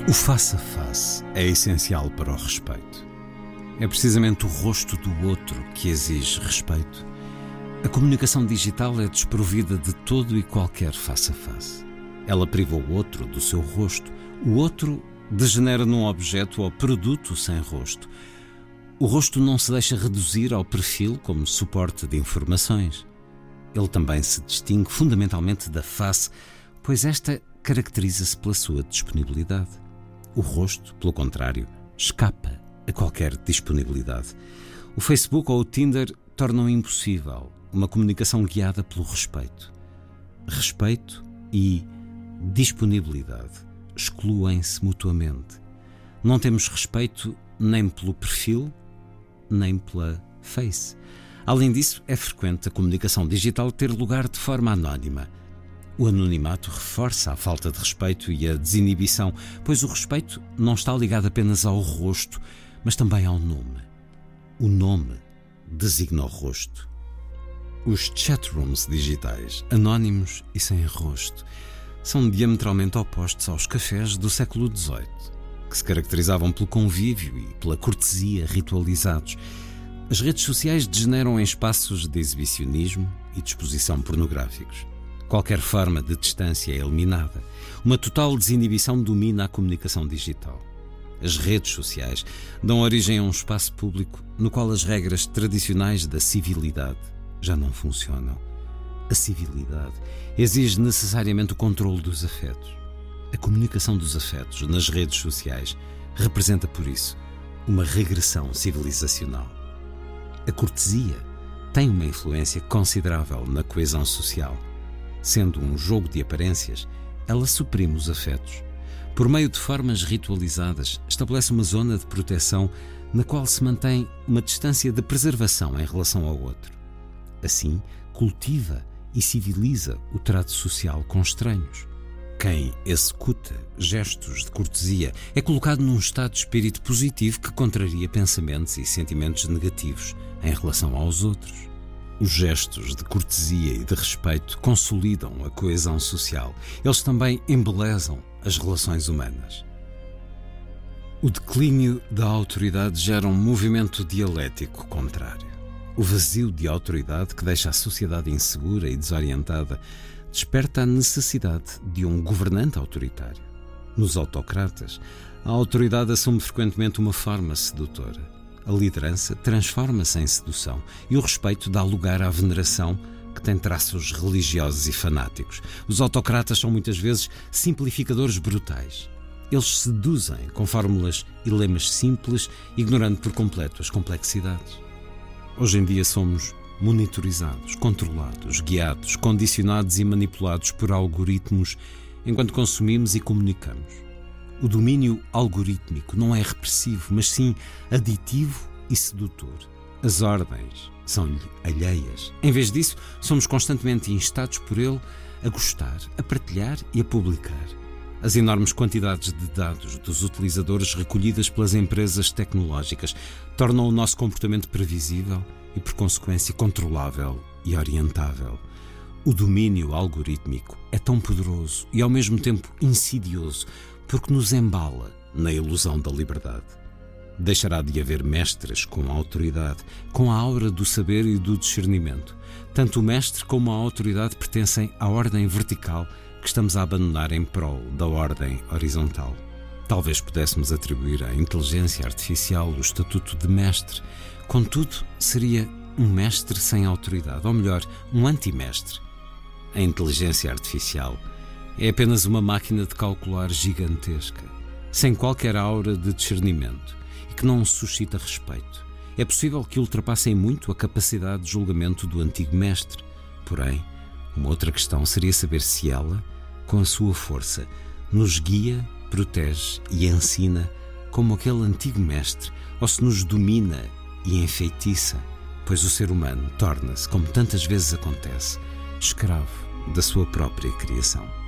O face-a-face é essencial para o respeito. É precisamente o rosto do outro que exige respeito. A comunicação digital é desprovida de todo e qualquer face-a-face. Ela priva o outro do seu rosto. O outro degenera num objeto ou produto sem rosto. O rosto não se deixa reduzir ao perfil como suporte de informações. Ele também se distingue fundamentalmente da face, pois esta caracteriza-se pela sua disponibilidade. O rosto, pelo contrário, escapa a qualquer disponibilidade. O Facebook ou o Tinder tornam impossível uma comunicação guiada pelo respeito. Respeito e disponibilidade excluem-se mutuamente. Não temos respeito nem pelo perfil, nem pela face. Além disso, é frequente a comunicação digital ter lugar de forma anónima. O anonimato reforça a falta de respeito e a desinibição, pois o respeito não está ligado apenas ao rosto, mas também ao nome. O nome designa o rosto. Os chatrooms digitais, anónimos e sem rosto, são diametralmente opostos aos cafés do século XVIII, que se caracterizavam pelo convívio e pela cortesia ritualizados. As redes sociais degeneram em espaços de exibicionismo e de exposição pornográficos. Qualquer forma de distância é eliminada. Uma total desinibição domina a comunicação digital. As redes sociais dão origem a um espaço público no qual as regras tradicionais da civilidade já não funcionam. A civilidade exige necessariamente o controle dos afetos. A comunicação dos afetos nas redes sociais representa, por isso, uma regressão civilizacional. A cortesia tem uma influência considerável na coesão social. Sendo um jogo de aparências, ela suprime os afetos. Por meio de formas ritualizadas, estabelece uma zona de proteção na qual se mantém uma distância de preservação em relação ao outro. Assim, cultiva e civiliza o trato social com estranhos. Quem executa gestos de cortesia é colocado num estado de espírito positivo que contraria pensamentos e sentimentos negativos em relação aos outros. Os gestos de cortesia e de respeito consolidam a coesão social. Eles também embelezam as relações humanas. O declínio da autoridade gera um movimento dialético contrário. O vazio de autoridade que deixa a sociedade insegura e desorientada desperta a necessidade de um governante autoritário. Nos autocratas, a autoridade assume frequentemente uma forma sedutora. A liderança transforma-se em sedução e o respeito dá lugar à veneração, que tem traços religiosos e fanáticos. Os autocratas são muitas vezes simplificadores brutais. Eles seduzem com fórmulas e lemas simples, ignorando por completo as complexidades. Hoje em dia somos monitorizados, controlados, guiados, condicionados e manipulados por algoritmos enquanto consumimos e comunicamos. O domínio algorítmico não é repressivo, mas sim aditivo e sedutor. As ordens são-lhe alheias. Em vez disso, somos constantemente instados por ele a gostar, a partilhar e a publicar. As enormes quantidades de dados dos utilizadores recolhidas pelas empresas tecnológicas tornam o nosso comportamento previsível e, por consequência, controlável e orientável. O domínio algorítmico é tão poderoso e, ao mesmo tempo, insidioso, porque nos embala na ilusão da liberdade. Deixará de haver mestres com autoridade, com a aura do saber e do discernimento. Tanto o mestre como a autoridade pertencem à ordem vertical que estamos a abandonar em prol da ordem horizontal. Talvez pudéssemos atribuir à inteligência artificial o estatuto de mestre. Contudo, seria um mestre sem autoridade, ou melhor, um antimestre. A inteligência artificial é apenas uma máquina de calcular gigantesca, sem qualquer aura de discernimento e que não suscita respeito. É possível que ultrapassem muito a capacidade de julgamento do antigo mestre. Porém, uma outra questão seria saber se ela, com a sua força, nos guia, protege e ensina como aquele antigo mestre, ou se nos domina e enfeitiça, pois o ser humano torna-se, como tantas vezes acontece, escravo da sua própria criação.